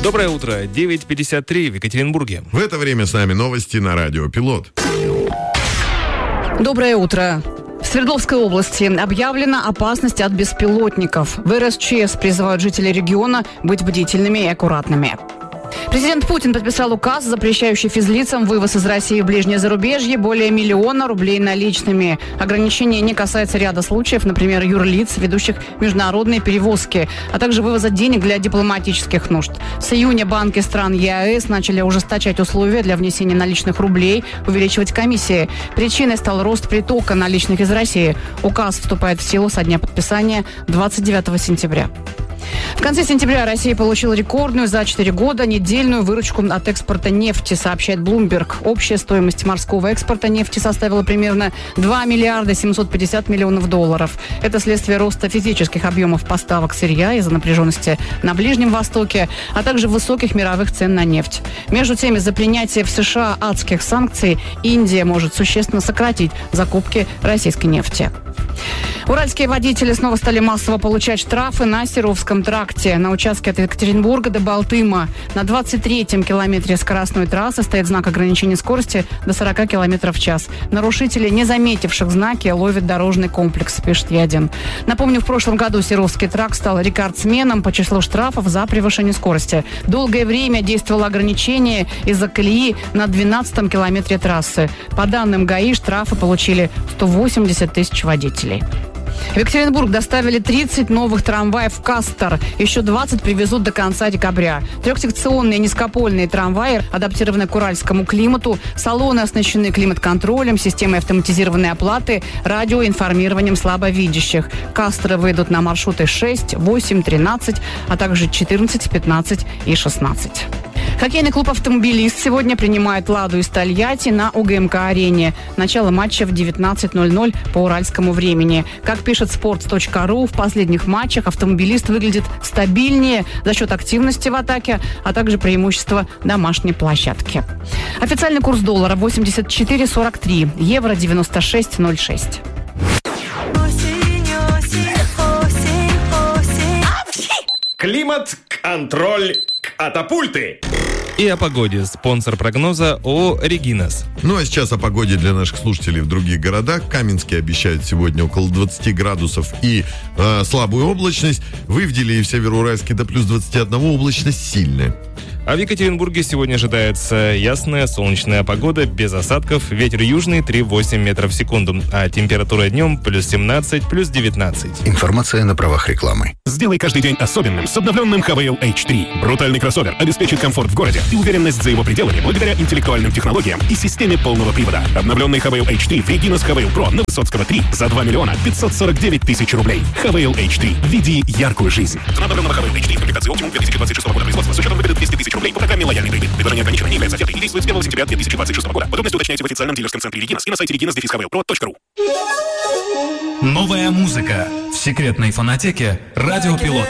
Доброе утро. 9:53 в Екатеринбурге. В это время с нами новости на радио «Пилот». Доброе утро. В Свердловской области объявлена опасность от беспилотников. В РСЧС призывают жителей региона быть бдительными и аккуратными. Президент Путин подписал указ, запрещающий физлицам вывоз из России в ближнее зарубежье более 1 миллиона рублей наличными. Ограничение не касается ряда случаев, например, юрлиц, ведущих международные перевозки, а также вывоза денег для дипломатических нужд. С июня банки стран ЕАЭС начали ужесточать условия для внесения наличных рублей, увеличивать комиссии. Причиной стал рост притока наличных из России. Указ вступает в силу со дня подписания 29 сентября. В конце сентября Россия получила рекордную за 4 года недельную выручку от экспорта нефти, сообщает Bloomberg. Общая стоимость морского экспорта нефти составила примерно 2 миллиарда 750 миллионов долларов. Это следствие роста физических объемов поставок сырья из-за напряженности на Ближнем Востоке, а также высоких мировых цен на нефть. Между тем, из-за принятия в США адских санкций Индия может существенно сократить закупки российской нефти. Уральские водители снова стали массово получать штрафы на Серовском тракте. На участке от Екатеринбурга до Балтыма на 23-м километре скоростной трассы стоит знак ограничения скорости до 40 км в час. Нарушители, не заметивших знаки, ловят дорожный комплекс, пишет Ядин. Напомню, в прошлом году Серовский тракт стал рекордсменом по числу штрафов за превышение скорости. Долгое время действовало ограничение из-за колеи на 12-м километре трассы. По данным ГАИ, штрафы получили 180 тысяч водителей. В Екатеринбург доставили 30 новых трамваев «Кастор». Еще 20 привезут до конца декабря. Трехсекционные низкопольные трамваи адаптированы к уральскому климату. Салоны оснащены климат-контролем, системой автоматизированной оплаты, радиоинформированием слабовидящих. «Касторы» выйдут на маршруты 6, 8, 13, а также 14, 15 и 16. Хоккейный клуб «Автомобилист» сегодня принимает «Ладу» из Тольятти на УГМК-арене. Начало матча в 19:00 по уральскому времени. Как пишет sports.ru, в последних матчах «Автомобилист» выглядит стабильнее за счет активности в атаке, а также преимущества домашней площадки. Официальный курс доллара 84.43, евро 96.06. Климат-контроль катапульты. И о погоде. Спонсор прогноза ООО «Регинас». Ну а сейчас о погоде для наших слушателей в других городах. Каменский обещает сегодня около 20 градусов и слабую облачность. В Ивделе и в Североуральске до плюс 21 облачность сильная. А в Екатеринбурге сегодня ожидается ясная солнечная погода, без осадков, ветер южный 3,8 метров в секунду, а температура днем плюс 17, плюс 19. Информация на правах рекламы. Сделай каждый день особенным с обновленным Havail H3. Брутальный кроссовер обеспечит комфорт в городе и уверенность за его пределами благодаря интеллектуальным технологиям и системе полного привода. Обновленный Havail H3 в Регинас Havail Pro на Высоцкого 3 за 2 миллиона 549 тысяч рублей. Havail H3. Веди яркую жизнь. Цена обновленного Havail H3 в комплектации Optimum 2026 года производства с учетом выгоды 200 тысяч рублей по программе «Лояльный кредит». Предложение ограничено, не является офертой и действует с 1 сентября 2026 года. Подробности уточняйте в официальном дилерском центре Регинас и на сайте reginas-havailpro.ru. Новая музыка в секретной фонотеке «Радио Пилот».